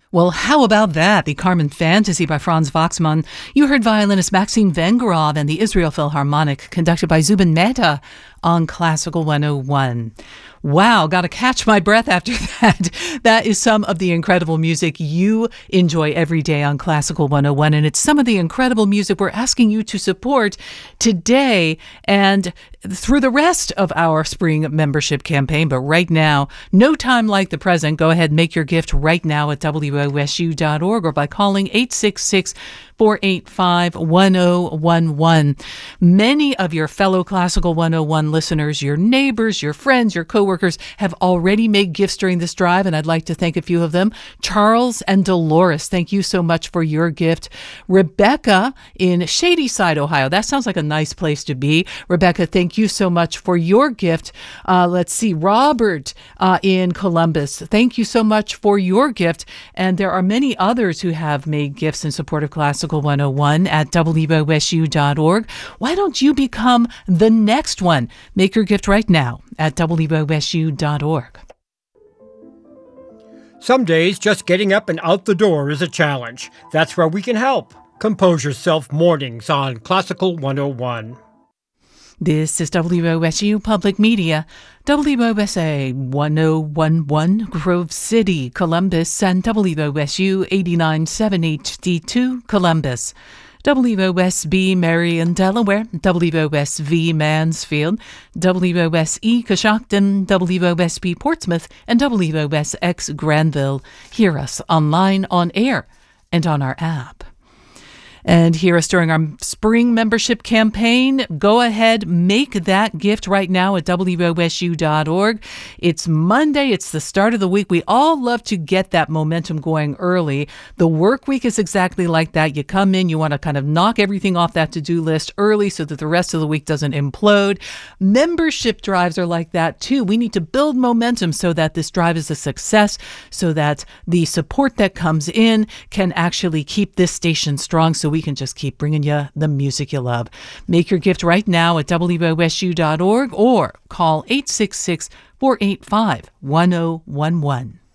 Well, how about that? The Carmen Fantasy by Franz Waxman. You heard violinist Maxim Vengerov and the Israel Philharmonic, conducted by Zubin Mehta on Classical 101. Wow, got to catch my breath after that. That is some of the incredible music you enjoy every day on Classical 101, and it's some of the incredible music we're asking you to support today and through the rest of our spring membership campaign. But right now, no time like the present. Go ahead and make your gift right now at WOSU.org or by calling 866-485-1011. Many of your fellow Classical 101 listeners, your neighbors, your friends, your coworkers have already made gifts during this drive, and I'd like to thank a few of them. Charles and Dolores, thank you so much for your gift. Rebecca in Shadyside, Ohio. That sounds like a nice place to be. Rebecca, thank you so much for your gift. Let's see, Robert in Columbus, thank you so much for your gift. And there are many others who have made gifts in support of Classical 101 at WOSU.org. Why don't you become the next one? Make your gift right now at WOSU.org. Some days, just getting up and out the door is a challenge. That's where we can help. Compose Yourself Mornings on Classical 101. This is WOSU Public Media, WOSA 1011 Grove City, Columbus, and WOSU 89.7 HD2 Columbus. WOSB Marion, Delaware, WOSV Mansfield, WOSE Coshocton, WOSB Portsmouth, and WOSX Granville. Hear us online, on air, and on our app. And hear us during our spring membership campaign. Go ahead, make that gift right now at WOSU.org. It's Monday. It's the start of the week. We all love to get that momentum going early. The work week is exactly like that. You come in, you want to kind of knock everything off that to-do list early so that the rest of the week doesn't implode. Membership drives are like that too. We need to build momentum so that this drive is a success, so that the support that comes in can actually keep this station strong, so we can just keep bringing you the music you love. Make your gift right now at WOSU.org or call 866-485-1011.